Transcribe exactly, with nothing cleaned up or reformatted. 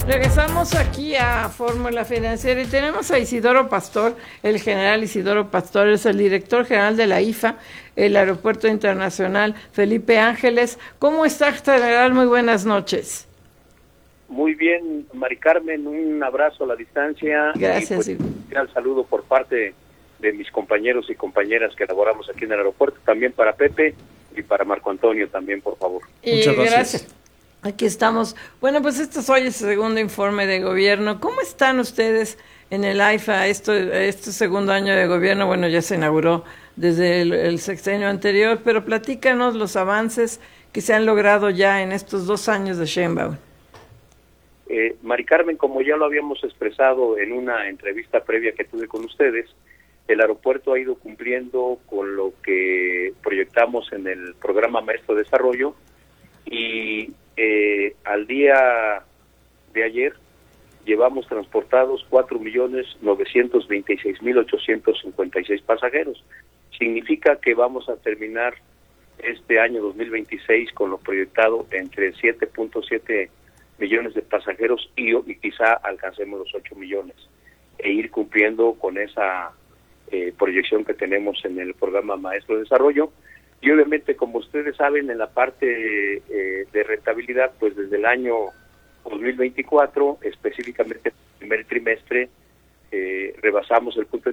Regresamos aquí a Fórmula Financiera y tenemos a Isidoro Pastor, el general Isidoro Pastor, es el director general de la I F A, el Aeropuerto Internacional Felipe Ángeles. ¿Cómo está, general? Muy buenas noches. Muy bien, Mari Carmen, un abrazo a la distancia. Gracias. Y pues, un gran saludo por parte de mis compañeros y compañeras que laboramos aquí en el aeropuerto, también para Pepe y para Marco Antonio también, por favor. Y Muchas gracias. gracias. Aquí estamos. Bueno, pues este es hoy el segundo informe de gobierno. ¿Cómo están ustedes en el A I F A? Esto, este segundo año de gobierno, bueno, ya se inauguró desde el, el sexenio anterior, pero platícanos los avances que se han logrado ya en estos dos años de Sheinbaum. Eh, Mari Carmen, como ya lo habíamos expresado en una entrevista previa que tuve con ustedes, el aeropuerto ha ido cumpliendo con lo que proyectamos en el programa Maestro de Desarrollo y eh, al día de ayer llevamos transportados cuatro millones novecientos veintiséis mil ochocientos cincuenta y seis pasajeros. Significa que vamos a terminar este año dos mil veintiséis con lo proyectado entre siete punto siete millones de pasajeros y, y quizá alcancemos los ocho millones e ir cumpliendo con esa eh, proyección que tenemos en el programa Maestro de Desarrollo. Y obviamente, como ustedes saben, en la parte eh, de rentabilidad, pues desde el año dos mil veinticuatro, específicamente el primer trimestre, eh, rebasamos el punto de